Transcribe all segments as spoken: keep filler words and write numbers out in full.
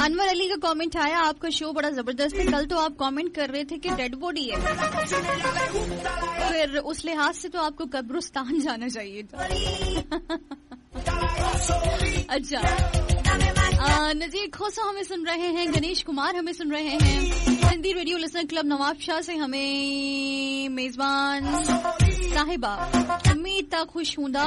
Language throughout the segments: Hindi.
अनवर अली का कमेंट आया, आपका शो बड़ा जबरदस्त है। कल तो आप कमेंट कर रहे थे कि डेड बॉडी है, फिर उस लिहाज से तो आपको कब्रिस्तान जाना चाहिए था। अच्छा, नजीर खोसा हमें सुन रहे हैं, गणेश कुमार हमें सुन रहे हैं, Hindi radio listener club Nawab Shah से हमें मेजबान साहिबा अमीता खुशहुदा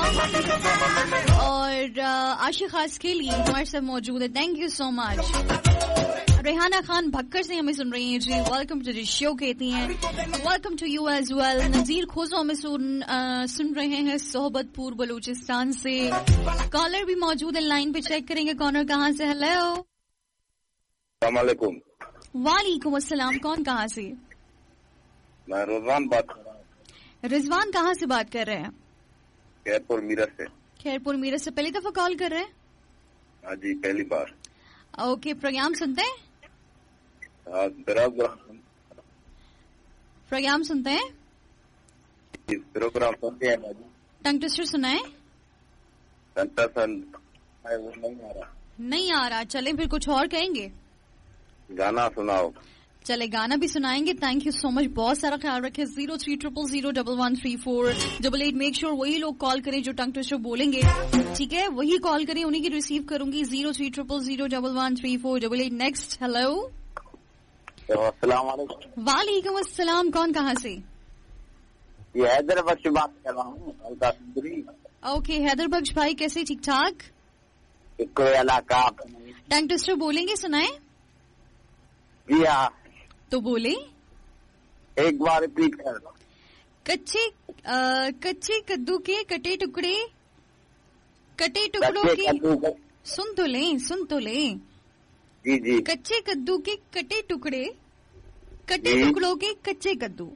और आशिक खास के लिए हमारे साथ मौजूद है। Thank you so much. Rehana Khan Bhakkar से हमें सुन रही हैं जी, वेलकम टू द शो कहती हैं। Welcome to you as well. नजीर खोसो हमें सुन आ, सुन रहे हैं सोहबतपुर बलूचिस्तान से। कॉलर भी मौजूद है लाइन पे, चेक करेंगे कॉलर कहाँ से। हेलो, अस्सलामुअलैकुम। वालेकुम अस्सलाम। कौन कहाँ से? मैं रिजवान बात कर रहा हूँ। रिजवान कहाँ से बात कर रहे हैं? खैरपुर मीरत से। खैरपुर मीरत से पहली दफा कॉल कर रहे हैं? हाँ जी, पहली बार। ओके, प्रोग्राम सुनते हैं? प्रोग्राम सुनते हैं? प्रोग्राम सुनते हैं। टंग ट्विस्टर सुनाए? टंग ट्विस्टर नहीं आ रहा। नहीं आ रहा, चलें फिर कुछ और कहेंगे? गाना सुनाओ। चले, गाना भी सुनाएंगे। थैंक यू सो मच, बहुत सारा ख्याल रखें। Zero three triple zero double one three four double eight. Make sure वही लोग कॉल करें जो टंग ट्विस्टर बोलेंगे, ठीक है? वही कॉल करें, उन्हीं की रिसीव करूंगी। Zero three triple zero double one three four double eight. Next, hello. वालेकुम अस्सलाम। कौन कहाँ से? ये हैदर बख्श बात कर रहा हूँ। ओके, हैदर बख्श भाई कैसे? ठीक ठाक। टंग ट्विस्टर बोलेंगे, सुनाए? जी हाँ। तो बोले, एक बार रिपीट कर। कच्चे आ, कच्चे कद्दू के कटे टुकड़े, कटे टुकड़ों के, सुन तो लें सुन तो लें जी जी। कच्चे कद्दू के कटे टुकड़े, कटे टुकड़ों के कच्चे कद्दू।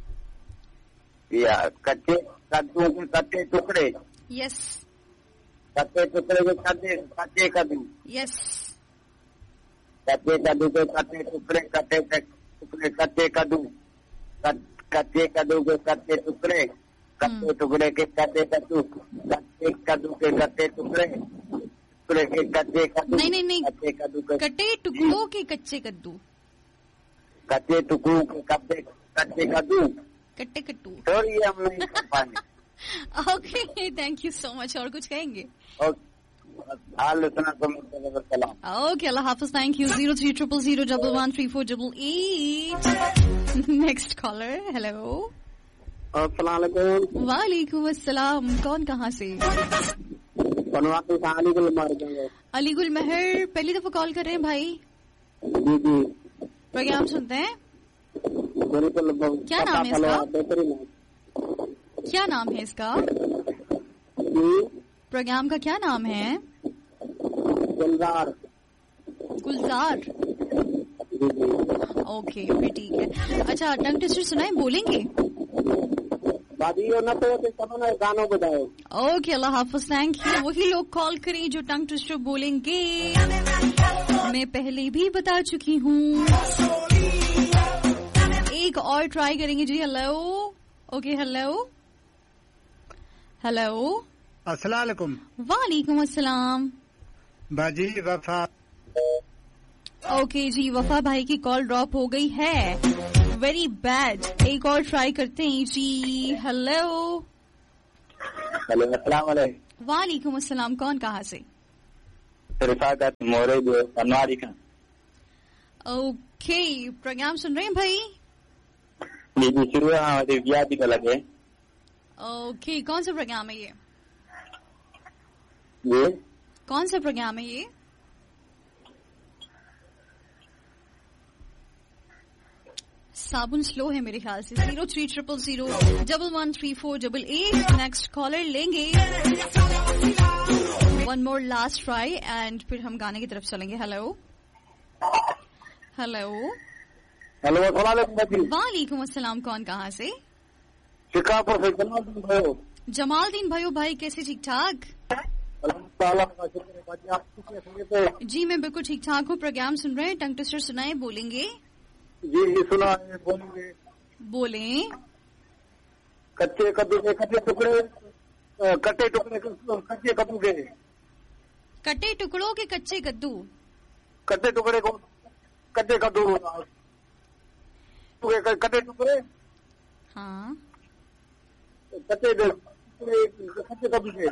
या कच्चे कद्दू के कच्चे टुकड़े। यस। कच्चे टुकड़े के कच्चे कच्चे कद्दू। यस। कच्चे कद्दू के कच्चे टुकड़े, कच्चे टुकड़े कच्चे कद्दू, कच्चे कद्दू के कच्चे टुकड़े, कच्चे टुकड़े के कच्चे कद्दू, कच्चे कद्दू के कच्चे टुकड़े, टुकड़े के कच्चे कद्दू। नहीं नहीं नहीं, कच्चे कद्दू के कटे टुकड़ों के कच्चे कद्दू, कच्चे टुकड़ों के कच्चे कच्चे कद्दू, कट्टे कट्टू। सॉरी, हम नहीं कर पाएंगे। Okay, thank you so much. और कुछ कहेंगे? Okay, Allah Hafiz, thank you. Zero three triple zero double one three four double eight. Next collar, hello. अस्सलामुअलैकुम। वालेकुम अस्सलाम। कौन कहाँ से? अलीगुल महर। अलीगुल महर, पहली दफा कॉल कर रहे हैं भाई? जी जी। प्रोग्राम सुनते हैं? बिल्कुल। क्या नाम है इसका? क्या नाम है इसका? प्रोग्राम का क्या नाम है? गुलजार। गुलजार। ओके, फिर ठीक है। अच्छा, टंग ट्विस्टर सुनाए, बोलेंगे? गानों बजाओ। Okay, Allah Hafiz, thank you. वही लोग कॉल करें जो टंग ट्विस्टर बोलेंगे। मैं पहले भी बता चुकी हूँ। एक और ट्राई करेंगे जी। हेलो। Okay, hello hello. अस्सलाम वालेकुम। वालेकुम अस्सलाम। बाजी वफा। ओके जी, वफा भाई की कॉल ड्रॉप हो गई है। Very bad. एक और ट्राई करते हैं जी। हेलो। हेलो, अस्सलाम वालेकुम। वालेकुम अस्सलाम। कौन कहाँ से? रिफाकत मोरे जो बनवारी का। ओके, प्रोग्राम सुन रहे हैं भाई? जी जी, शुरू हमारे व्यापी का लगे। ओके, कौन सा प्रोग्राम है ये? ये कौन सा प्रोग्राम है ये? साबुन स्लो है मेरे ख्याल से। Zero three triple zero double one three four double eight. Next collar लेंगे। One more last try and फिर हम गाने की तरफ चलेंगे। Hello hello. हेलो, अस्सलाम। वालेकुम अस्सलाम। कौन कहाँ से? शिकापुर से जमालदीन भाई। जमालदीन भाई भाई कैसे? ठीक ठाक जी, मैं बिल्कुल ठीक ठाक हूँ। प्रोग्राम सुन रहे हैं? टंग ट्विस्टर सुनाए, बोलेंगे? जी जी, सुना है, बोलेंगे। बोलें। कच्चे कद्दू के कच्चे टुकड़े, कट्टे टुकड़े कच्चे कद्दू के, कटे टुकड़ों के कच्चे कद्दू। कच्चे टुकड़े को कच्चे कद्दू कच्चे टुकड़े हाँ कच्चे कच्चे कद्दू से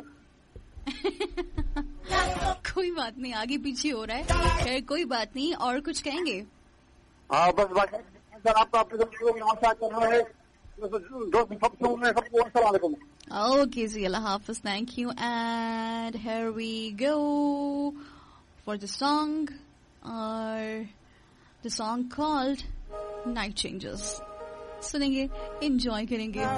कोई बात नहीं, आगे पीछे हो रहा है, खैर कोई बात नहीं। और कुछ कहेंगे? हाँ बस बात सर, आपका आपके नमस्कार कर रहा है दोस्त सबको सबको अस्सलाम वालेकुम। Okay, ji Allah Hafiz, thank you. And here we go for the song, or the song called Night Changes. सुनेंगे, enjoy करेंगे।